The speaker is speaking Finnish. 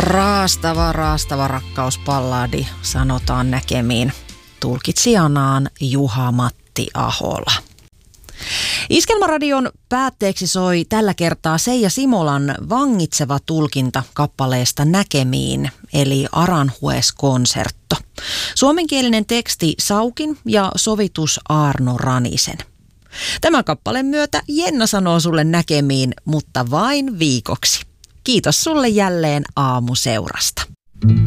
Raastava rakkauspalladi, sanotaan näkemiin. Tulkitsijanaan Juha-Matti Ahola. Iskelmäradion päätteeksi soi tällä kertaa Seija Simolan vangitseva tulkinta kappaleesta Näkemiin, eli Aranjuez-konsertto. Suomenkielinen teksti Saukin ja sovitus Aarno Ranisen. Tämän kappaleen myötä Jenna sanoo sulle näkemiin, mutta vain viikoksi. Kiitos sulle jälleen aamuseurasta.